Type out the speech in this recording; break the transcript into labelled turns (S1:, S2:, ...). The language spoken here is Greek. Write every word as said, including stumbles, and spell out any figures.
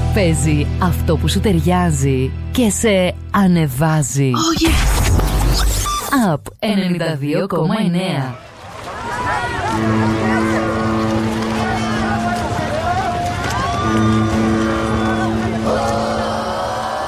S1: Παίζει αυτό που σου ταιριάζει και σε ανεβάζει.
S2: Oh yes!
S1: Up ενενήντα δύο κόμμα εννέα.
S3: Thank you.